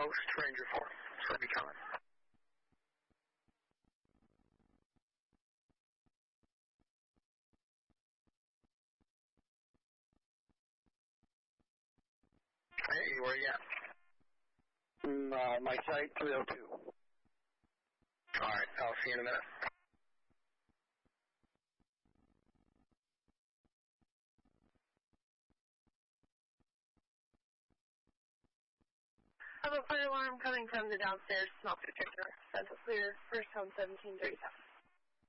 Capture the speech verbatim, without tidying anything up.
Post, Ranger four. So be coming. Hey, where you at? Mm, uh, my site, three oh two. All right, I'll see you in a minute. I have a fire alarm coming from the downstairs small detector. Central clear, first home seventeen thirty-seven.